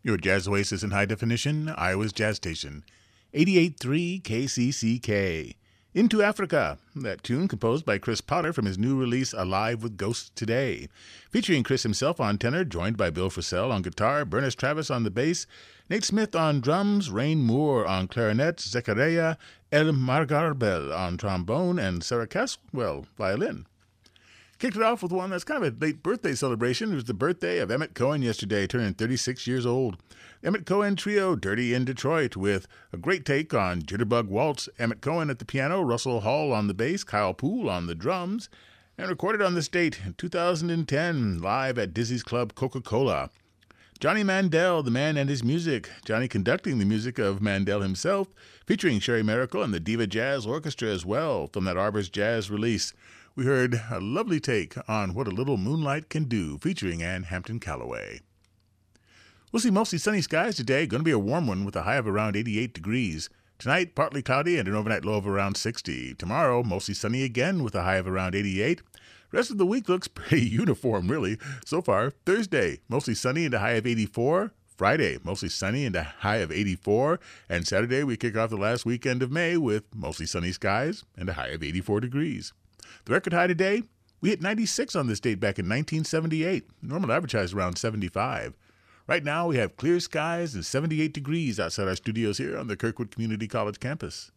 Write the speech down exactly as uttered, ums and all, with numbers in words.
Your Jazz Oasis in High Definition, Iowa's Jazz Station, eighty-eight point three K C C K. Into Africa, that tune composed by Chris Potter from his new release Alive with Ghosts Today. Featuring Chris himself on tenor, joined by Bill Frisell on guitar, Bernice Travis on the bass, Nate Smith on drums, Rain Moore on clarinet, Zechariah El Margarbel on trombone, and Sarah Caswell violin. Kicked it off with one that's kind of a late birthday celebration. It was the birthday of Emmett Cohen yesterday, turning thirty-six years old. The Emmett Cohen Trio, Dirty in Detroit, with a great take on Jitterbug Waltz. Emmett Cohen at the piano, Russell Hall on the bass, Kyle Poole on the drums, and recorded on this date in two thousand ten, live at Dizzy's Club Coca-Cola. Johnny Mandel, the man and his music. Johnny conducting the music of Mandel himself, featuring Sherry Miracle and the Diva Jazz Orchestra as well from that Arbors Jazz release. We heard a lovely take on What a Little Moonlight Can Do, featuring Ann Hampton Calloway. We'll see mostly sunny skies today. Going to be a warm one with a high of around eighty-eight degrees. Tonight, partly cloudy and an overnight low of around sixty. Tomorrow, mostly sunny again with a high of around eighty-eight. Rest of the week looks pretty uniform, really. So far, Thursday, mostly sunny and a high of eighty-four. Friday, mostly sunny and a high of eighty-four. And Saturday, we kick off the last weekend of May with mostly sunny skies and a high of eighty-four degrees. The record high today, we hit ninety-six on this date back in nineteen seventy-eight. Normal average high is around seventy-five. Right now, we have clear skies and seventy-eight degrees outside our studios here on the Kirkwood Community College campus.